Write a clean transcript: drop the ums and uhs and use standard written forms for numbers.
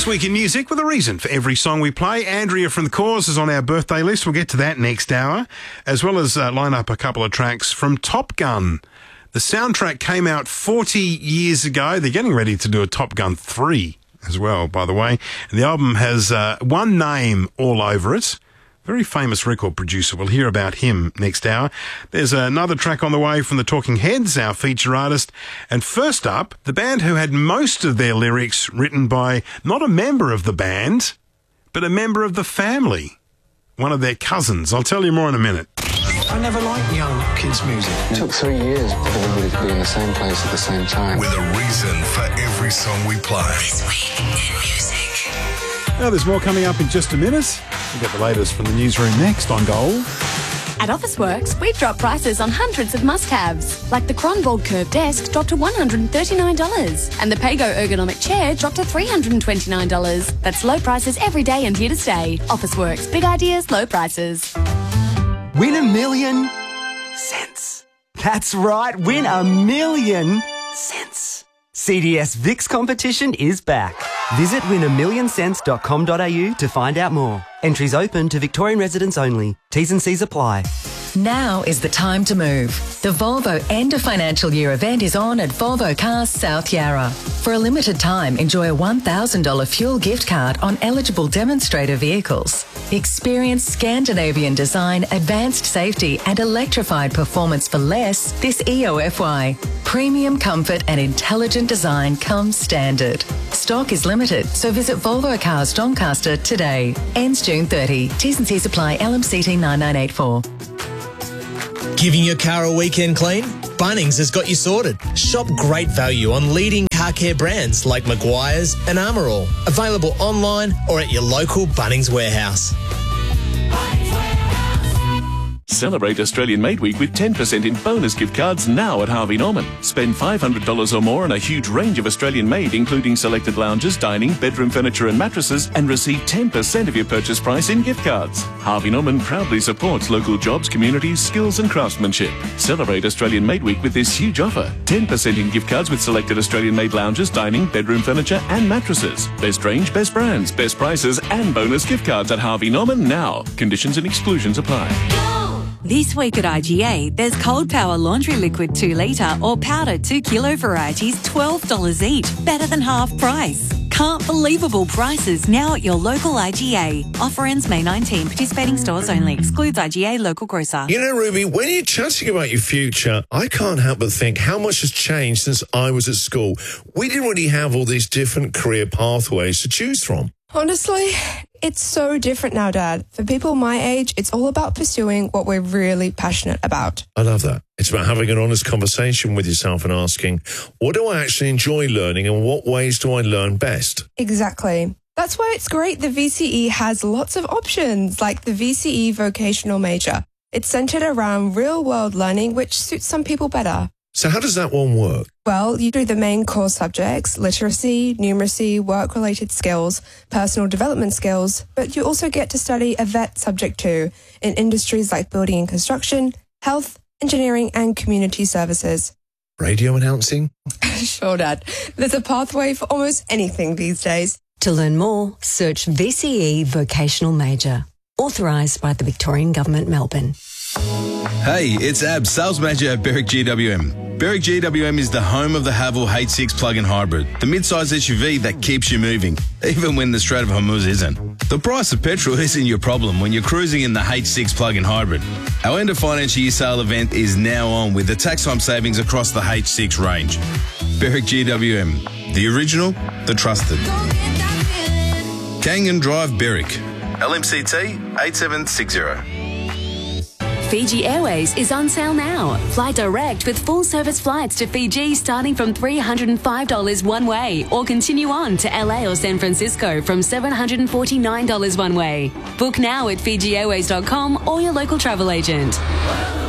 This week in music with a reason for every song we play. Andrea from The Cause is on our birthday list. We'll get to that next hour, as well as line up a couple of tracks from Top Gun. The soundtrack came out 40 years ago. They're getting ready to do a Top Gun 3 as well, by the way. And the album has one name all over it. Very famous record producer. We'll hear about him next hour. There's another track on the way from the Talking Heads, our feature artist. And first up, the band who had most of their lyrics written by not a member of the band, but a member of the family. One of their cousins. I'll tell you more in a minute. I never liked young kids' music. It took 3 years for everybody to be in the same place at the same time. With a reason for every song we play. This week in music. Now, there's more coming up in just a minute. We'll get the latest from the newsroom next on Gold. At Officeworks, we've dropped prices on hundreds of must-haves, like the Kronborg Curve Desk dropped to $139, and the Pago Ergonomic Chair dropped to $329. That's low prices every day and here to stay. Officeworks, big ideas, low prices. Win $1 million cents. That's right, win $1 million cents. CDS VIX competition is back. Visit win1millioncents.com.au to find out more. Entries open to Victorian residents only. T's and C's apply. Now is the time to move. The Volvo End of Financial Year event is on at Volvo Cars South Yarra. For a limited time, enjoy a $1,000 fuel gift card on eligible demonstrator vehicles. Experience Scandinavian design, advanced safety and electrified performance for less this EOFY. Premium comfort and intelligent design comes standard. Stock is limited, so visit Volvo Cars Doncaster today. Ends June 30. T's and C's apply. LMCT 9984. Giving your car a weekend clean? Bunnings has got you sorted. Shop great value on leading car care brands like Maguire's and Armour All. Available online or at your local Bunnings warehouse. Celebrate Australian Made Week with 10% in bonus gift cards now at Harvey Norman. Spend $500 or more on a huge range of Australian made, including selected lounges, dining, bedroom furniture and mattresses, and receive 10% of your purchase price in gift cards. Harvey Norman proudly supports local jobs, communities, skills and craftsmanship. Celebrate Australian Made Week with this huge offer. 10% in gift cards with selected Australian made lounges, dining, bedroom furniture and mattresses. Best range, best brands, best prices and bonus gift cards at Harvey Norman now. Conditions and exclusions apply. This week at IGA, there's Cold Power Laundry Liquid 2 litre or powder 2 kilo varieties, $12 each, better than half price. Can't believable prices now at your local IGA. Offer ends May 19. Participating stores only. Excludes IGA local grocer. You know, Ruby, when you're chatting about your future, I can't help but think how much has changed since I was at school. We didn't really have all these different career pathways to choose from. Honestly, it's so different now, Dad. For people my age, it's all about pursuing what we're really passionate about. I love that. It's about having an honest conversation with yourself and asking, what do I actually enjoy learning and what ways do I learn best? Exactly. That's why it's great the VCE has lots of options, like the VCE Vocational Major. It's centered around real-world learning, which suits some people better. So how does that one work? Well, you do the main core subjects, literacy, numeracy, work-related skills, personal development skills, but you also get to study a VET subject too, in industries like building and construction, health, engineering and community services. Radio announcing? Sure, Dad. There's a pathway for almost anything these days. To learn more, search VCE Vocational Major. Authorised by the Victorian Government, Melbourne. Hey, it's Ab, Sales Manager at Berwick GWM. Berwick GWM is the home of the Haval H6 plug-in hybrid, the mid-size SUV that keeps you moving, even when the Strait of Hormuz isn't. The price of petrol isn't your problem when you're cruising in the H6 plug-in hybrid. Our end of financial year sale event is now on with the tax time savings across the H6 range. Berwick GWM, the original, the trusted. Kangan Drive, Berwick. LMCT 8760. Fiji Airways is on sale now. Fly direct with full service flights to Fiji starting from $305 one way, or continue on to LA or San Francisco from $749 one way. Book now at FijiAirways.com or your local travel agent.